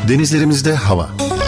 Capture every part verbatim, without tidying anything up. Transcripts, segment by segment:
Denizlerimizde hava.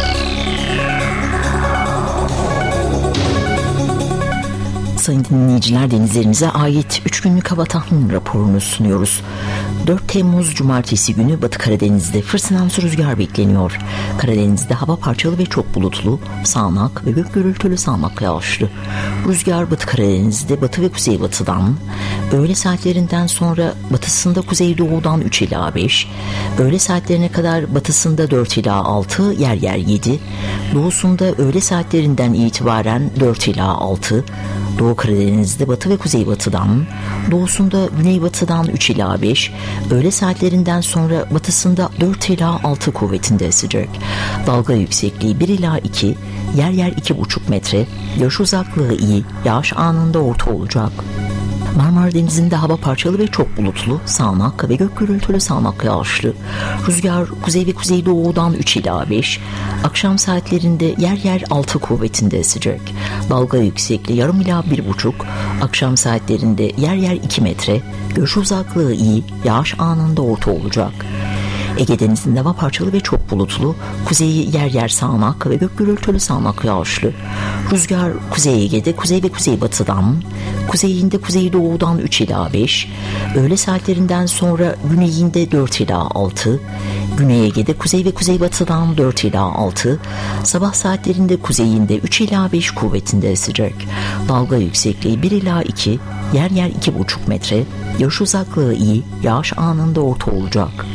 Sayın dinleyiciler, denizlerimize ait üç günlük hava tahmin raporunu sunuyoruz. dört Temmuz Cumartesi günü Batı Karadeniz'de fırtınamsı rüzgar bekleniyor. Karadeniz'de hava parçalı ve çok bulutlu, sağanak ve gök gürültülü sağanak yağışlı. Rüzgar Batı Karadeniz'de batı ve kuzeybatıdan, öğle saatlerinden sonra batısında kuzeydoğudan üç ila beş, öğle saatlerine kadar batısında dört ila altı, yer yer yedi, doğusunda öğle saatlerinden itibaren dört ila altı, Doğu Karadeniz'de batı ve kuzeybatıdan, doğusunda güneybatıdan üç ila beş, öğle saatlerinden sonra batısında dört ila altı kuvvetinde esecek. Dalga yüksekliği bir ila iki, yer yer iki buçuk metre, görüş uzaklığı iyi, yağış anında orta olacak. Marmara Denizi'nde hava parçalı ve çok bulutlu, sağanak ve gök gürültülü sağanak yağışlı. Rüzgar kuzey ve kuzeydoğudan üç ila beş, akşam saatlerinde yer yer altı kuvvetinde esecek. Dalga yüksekliği yarım ila bir buçuk, akşam saatlerinde yer yer iki metre, görüş uzaklığı iyi, yağış anında orta olacak. Ege Denizi'nde hava parçalı ve çok bulutlu, kuzeyi yer yer sağanak ve gök gürültülü sağanak yağışlı. Rüzgar Kuzey Ege'de kuzey ve kuzeybatıdan, kuzeyinde kuzeydoğudan üç ila beş, öğle saatlerinden sonra güneyinde dört ila altı, Güney Ege'de kuzey ve kuzeybatıdan dört ila altı, sabah saatlerinde kuzeyinde üç ila beş kuvvetinde esecek. Dalga yüksekliği bir ila iki, yer yer iki buçuk metre, görüş uzaklığı iyi, yağış anında orta olacak.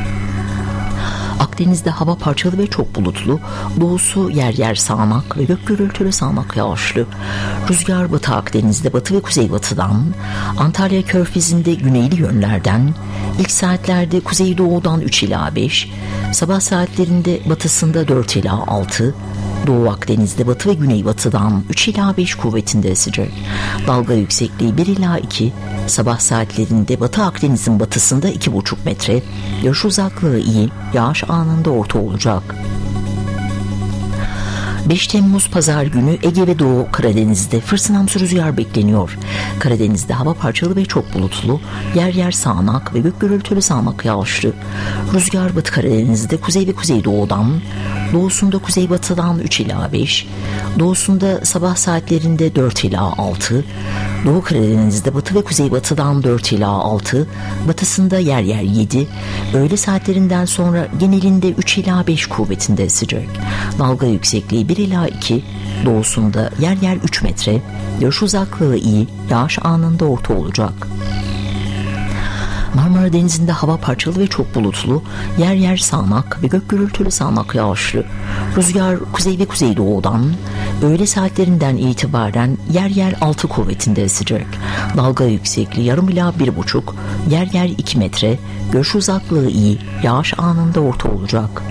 Akdeniz'de hava parçalı ve çok bulutlu, doğusu yer yer sağanak ve gök gürültülü sağanak yağışlı. Rüzgar Batı Akdeniz'de batı ve kuzeybatıdan, Antalya Körfezi'nde güneyli yönlerden, ilk saatlerde kuzeydoğudan üç ila beş, sabah saatlerinde batısında dört ila altı, Doğu Akdeniz'de batı ve güneybatıdan üç ila beş kuvvetinde esecek. Dalga yüksekliği bir ila iki, sabah saatlerinde Batı Akdeniz'in batısında iki buçuk metre, görüş uzaklığı iyi, yağış anında orta olacak. beş Temmuz Pazar günü Ege ve Doğu Karadeniz'de fırtınamsı rüzgar bekleniyor. Karadeniz'de hava parçalı ve çok bulutlu, yer yer sağanak ve gök gürültülü sağanak yağışlı. Rüzgar Batı Karadeniz'de kuzey ve kuzeydoğudan, doğusunda kuzeybatıdan üç ila beş, doğusunda sabah saatlerinde dört ila altı, Doğu Karadeniz'de batı ve kuzeybatıdan dört ila altı, batısında yer yer yedi, öğle saatlerinden sonra genelinde üç ila beş kuvvetinde esecek. Dalga yüksekliği bir ila iki, doğusunda yer yer üç metre, görüş uzaklığı iyi, yağış anında orta olacak. Marmara Denizi'nde hava parçalı ve çok bulutlu, yer yer sağanak ve gök gürültülü sağanak yağışlı. Rüzgar kuzey ve kuzeydoğudan, öğle saatlerinden itibaren yer yer altı kuvvetinde esecek. Dalga yüksekliği yarım ila bir buçuk, yer yer iki metre, görüş uzaklığı iyi, yağış anında orta olacak.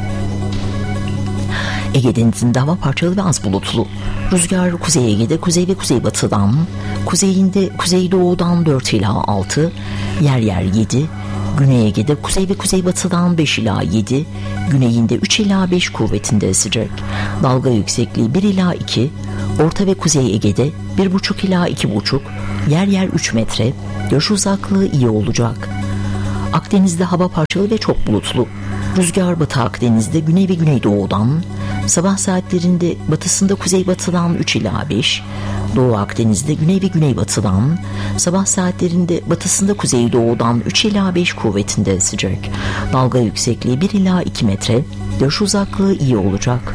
Ege Denizi'nde hava parçalı ve az bulutlu. Rüzgar Kuzey Ege'de kuzey ve kuzeybatıdan, kuzeyinde kuzeydoğudan dört ila altı, yer yer yedi, Güney Ege'de kuzey ve kuzeybatıdan beş ila yedi, güneyinde üç ila beş kuvvetinde esecek. Dalga yüksekliği bir ila iki, Orta ve Kuzey Ege'de bir buçuk ila iki buçuk, yer yer üç metre, görüş uzaklığı iyi olacak. Akdeniz'de hava parçalı ve çok bulutlu. Rüzgar Batı Akdeniz'de güney ve güneydoğudan, sabah saatlerinde batısında kuzeybatıdan üç ila beş, Doğu Akdeniz'de güney ve güneybatıdan, sabah saatlerinde batısında kuzeydoğudan üç ila beş kuvvetinde esecek. Dalga yüksekliği bir ila iki metre, görüş uzaklığı iyi olacak.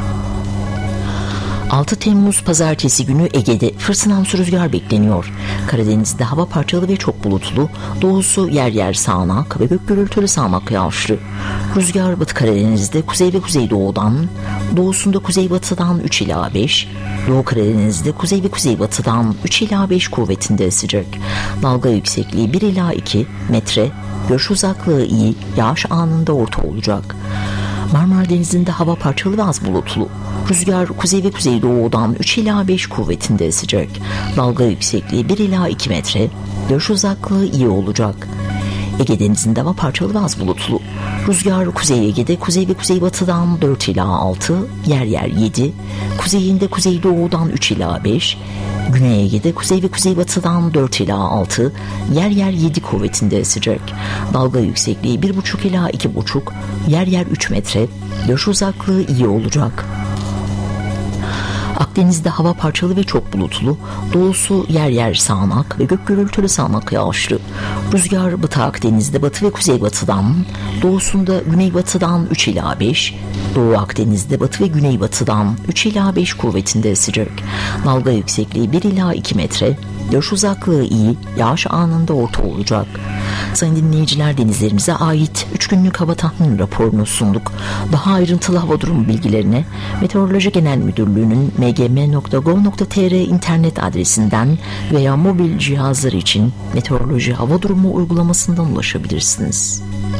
altı Temmuz Pazartesi günü Ege'de fırtınamsı rüzgar bekleniyor. Karadeniz'de hava parçalı ve çok bulutlu, doğusu yer yer sağanak ve gök gürültülü sağanak yağışlı. Rüzgar Batı Karadeniz'de kuzey ve kuzeydoğudan, doğusunda kuzeybatıdan üç ila beş, Doğu Karadeniz'de kuzey ve kuzeybatıdan üç ila beş kuvvetinde esecek. Dalga yüksekliği bir ila iki metre, görüş uzaklığı iyi, yağış anında orta olacak. Marmara Denizi'nde hava parçalı ve az bulutlu. Rüzgar kuzey ve kuzeydoğudan üç ila beş kuvvetinde esecek. Dalga yüksekliği bir ila iki metre, görüş uzaklığı iyi olacak. Ege Denizi'nde hava parçalı ve az bulutlu. Rüzgar Kuzey Ege'de kuzey ve kuzeybatıdan dört ila altı, yer yer yedi, kuzeyinde kuzeydoğudan üç ila beş, Güney Ege'de kuzey ve kuzeybatıdan dört ila altı, yer yer yedi kuvvetinde esecek. Dalga yüksekliği bir buçuk ila iki buçuk, yer yer üç metre, görüş uzaklığı iyi olacak. Akdeniz'de hava parçalı ve çok bulutlu, doğusu yer yer sağanak ve gök gürültülü sağanak yağışlı. Rüzgar Batı Akdeniz'de batı ve kuzeybatıdan, doğusunda güneybatıdan üç ila beş, Doğu Akdeniz'de batı ve güneybatıdan üç ila beş kuvvetinde esecek. Dalga yüksekliği bir ila iki metre, görüş uzaklığı iyi, yağış anında orta olacak. Sayın dinleyiciler, denizlerimize ait üç günlük hava tahmin raporunu sunduk. Daha ayrıntılı hava durumu bilgilerine Meteoroloji Genel Müdürlüğü'nün m g m nokta gov nokta t r internet adresinden veya mobil cihazlar için meteoroloji hava durumu uygulamasından ulaşabilirsiniz.